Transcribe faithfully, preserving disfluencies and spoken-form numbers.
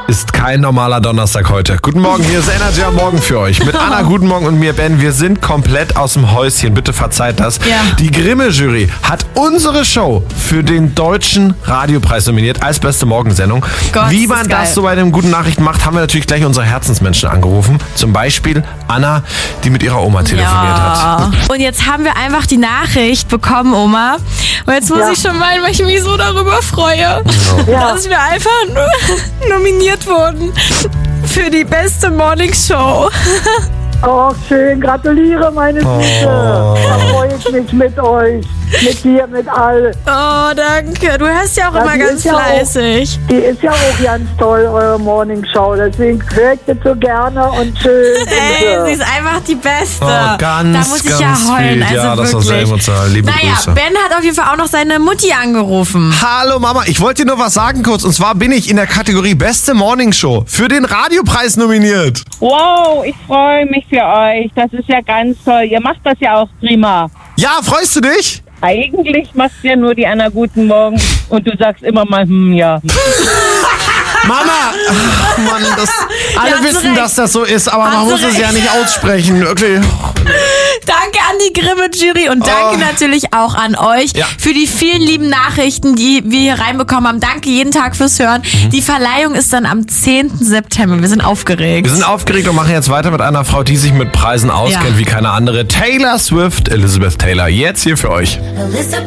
ist kein normaler Donnerstag heute. Guten Morgen, hier ist Energy am Morgen für euch. Mit Anna, guten Morgen und mir, Ben. Wir sind komplett aus dem Häuschen. Bitte verzeiht das. Ja. Die Grimme-Jury hat unsere Show für den Deutschen Radiopreis nominiert als beste Morgensendung. Gott, Wie ist man das das geil. so bei den guten Nachrichten macht, haben wir natürlich gleich unsere Herzensmenschen angerufen. Zum Beispiel Anna, die mit ihrer Oma telefoniert hat. Und jetzt haben wir einfach die Nachricht bekommen, Oma. Und jetzt muss Ja. ich schon weinen, weil ich mich so darüber freue, Ja. dass wir einfach nur nominiert wurden für die beste Morningshow. Oh, schön, gratuliere, meine Süße. Da freue ich mich mit euch, mit dir, mit all. Oh, danke. Du hörst ja auch Ja, immer die ganz ist ja auch- fleißig. Die ist ja auch ganz toll, eure Morningshow. Deswegen höre ich das so gerne und schön. Ey, und, sie äh, ist einfach die Beste. Oh, ganz, da muss ich ganz ja heulen, viel. also Ja, das war wirklich. sehr emotional. Liebe naja, Grüße. Ben hat auf jeden Fall auch noch seine Mutti angerufen. Hallo Mama, ich wollte dir nur was sagen kurz. Und zwar bin ich in der Kategorie Beste Morningshow für den Radiopreis nominiert. Wow, ich freue mich für euch. Das ist ja ganz toll. Ihr macht das ja auch prima. Ja, freust du dich? Eigentlich machst du ja nur die Anna Guten Morgen und du sagst immer mal, hm, ja. Mama! Ach, Mann, das, alle Ja, hast du wissen, recht. dass das so ist, aber man Hast du muss es ja recht. nicht aussprechen. Wirklich. Danke an die Grimme-Jury und danke Oh. natürlich auch an euch Ja. für die vielen lieben Nachrichten, die wir hier reinbekommen haben. Danke jeden Tag fürs Hören. Die Verleihung ist dann am zehnten September. Wir sind aufgeregt. Wir sind aufgeregt und machen jetzt weiter mit einer Frau, die sich mit Preisen auskennt Ja. wie keine andere. Taylor Swift, Elizabeth Taylor. Jetzt hier für euch.